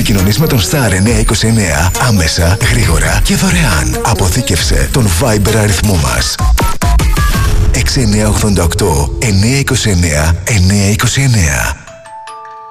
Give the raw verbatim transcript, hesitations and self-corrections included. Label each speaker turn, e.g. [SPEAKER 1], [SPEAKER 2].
[SPEAKER 1] Επικοινωνείς με τον Star εννιακόσια είκοσι εννέα άμεσα, γρήγορα και δωρεάν. Αποθήκευσε τον Viber αριθμό μας. έξι εννιά οκτώ οκτώ εννιακόσια είκοσι εννέα εννιακόσια είκοσι εννέα.